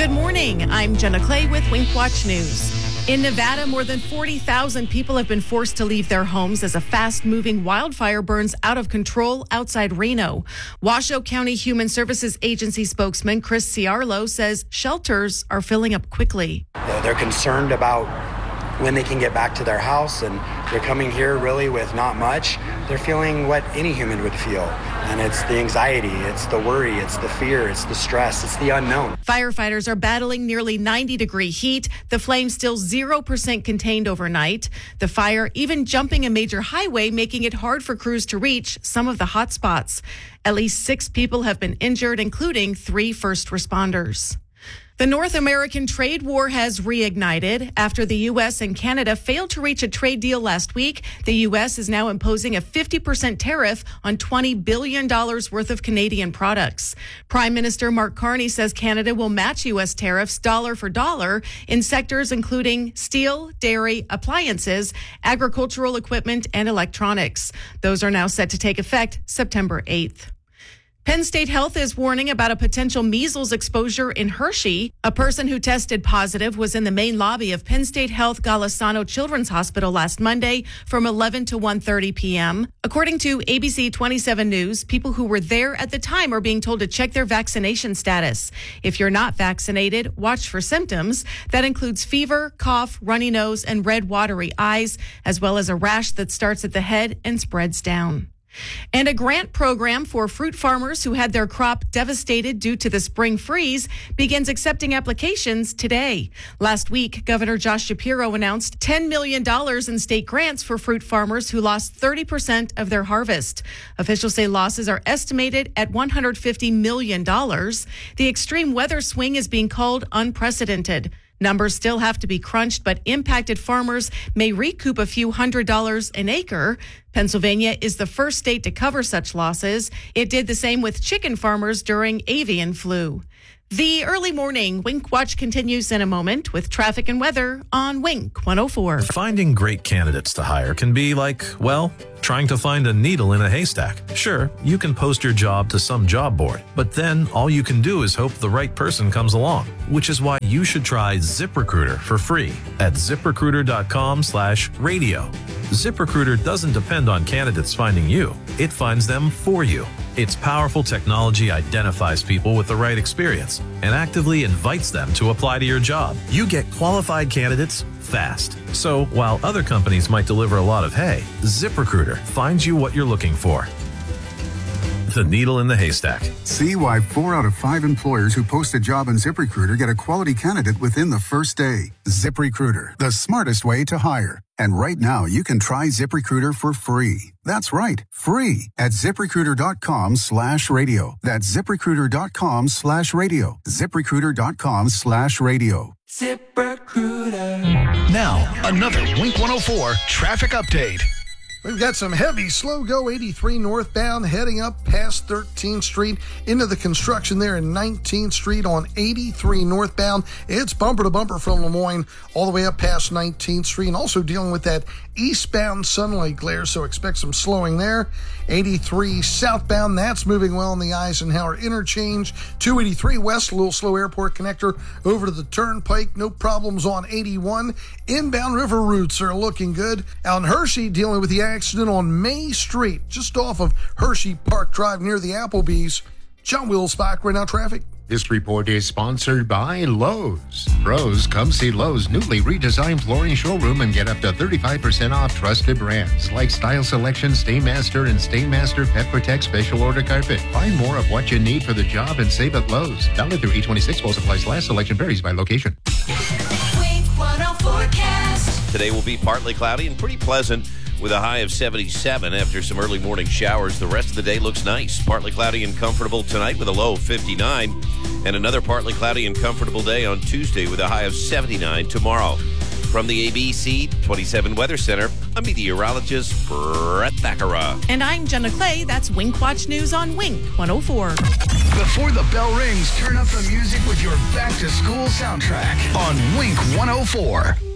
Good morning. I'm Jenna Clay with WinkWatch News. In Nevada, more than 40,000 people have been forced to leave their homes as a fast-moving wildfire burns out of control outside Reno. Washoe County Human Services Agency spokesman Chris Ciarlo says shelters are filling up quickly. They're concerned about when they can get back to their house, and they're coming here really with not much. They're feeling what any human would feel, and it's the anxiety, it's the worry, it's the fear, it's the stress, it's the unknown. Firefighters are battling nearly 90-degree heat. The flames still 0% contained overnight. The fire even jumping a major highway, making it hard for crews to reach some of the hot spots. At least 6 people have been injured, including 3 first responders. The North American trade war has reignited. After the U.S. and Canada failed to reach a trade deal last week, the U.S. is now imposing a 50% tariff on $20 billion worth of Canadian products. Prime Minister Mark Carney says Canada will match U.S. tariffs dollar for dollar in sectors including steel, dairy, appliances, agricultural equipment, and electronics. Those are now set to take effect September 8th. Penn State Health is warning about a potential measles exposure in Hershey. A person who tested positive was in the main lobby of Penn State Health Golisano Children's Hospital last Monday from 11 to 1:30 p.m. According to ABC 27 News, people who were there at the time are being told to check their vaccination status. If you're not vaccinated, watch for symptoms. That includes fever, cough, runny nose, and red watery eyes, as well as a rash that starts at the head and spreads down. And a grant program for fruit farmers who had their crop devastated due to the spring freeze begins accepting applications today. Last week, Governor Josh Shapiro announced $10 million in state grants for fruit farmers who lost 30% of their harvest. Officials say losses are estimated at $150 million. The extreme weather swing is being called unprecedented. Numbers still have to be crunched, but impacted farmers may recoup a few $100s an acre. Pennsylvania is the first state to cover such losses. It did the same with chicken farmers during avian flu. The early morning Wink Watch continues in a moment with traffic and weather on Wink 104. Finding great candidates to hire can be like, well, trying to find a needle in a haystack. Sure, you can post your job to some job board, but then all you can do is hope the right person comes along, which is why you should try ZipRecruiter for free at ZipRecruiter.com/radio. ZipRecruiter doesn't depend on candidates finding you. It finds them for you. Its powerful technology identifies people with the right experience and actively invites them to apply to your job. You get qualified candidates fast. So while other companies might deliver a lot of hay, ZipRecruiter finds you what you're looking for. The needle in the haystack. See why 4 out of 5 employers who post a job on ZipRecruiter get a quality candidate within the first day. ZipRecruiter, the smartest way to hire. And right now, you can try ZipRecruiter for free. That's right, free at ZipRecruiter.com/radio. That's ZipRecruiter.com/radio. ZipRecruiter.com/radio. ZipRecruiter. Now, another Wink 104 traffic update. We've got some heavy slow-go 83 northbound heading up past 13th Street into the construction there in 19th Street on 83 northbound. It's bumper-to-bumper from Lemoyne all the way up past 19th Street, and also dealing with that eastbound sunlight glare, so expect some slowing there. 83 southbound, that's moving well on the Eisenhower interchange. 283 west, a little slow airport connector over to the turnpike. No problems on 81. Inbound river routes are looking good. Out in Hershey, dealing with the accident on May Street, just off of Hershey Park Drive near the Applebee's. John Wilsbach, right now traffic. This report is sponsored by Lowe's. Pros, come see Lowe's newly redesigned flooring showroom and get up to 35% off trusted brands like Style Selection, Stainmaster, and Stainmaster Pet Protect Special Order Carpet. Find more of what you need for the job and save at Lowe's. Valid through 8/26. While supplies last. Selection varies by location. Wink 104 cast. Today will be partly cloudy and pretty pleasant with a high of 77 after some early morning showers. The rest of the day looks nice. Partly cloudy and comfortable tonight with a low of 59. And another partly cloudy and comfortable day on Tuesday with a high of 79 tomorrow. From the ABC 27 Weather Center, I'm meteorologist Brett Thakara. And I'm Jenna Clay. That's Wink Watch News on Wink 104. Before the bell rings, turn up the music with your back-to-school soundtrack on Wink 104.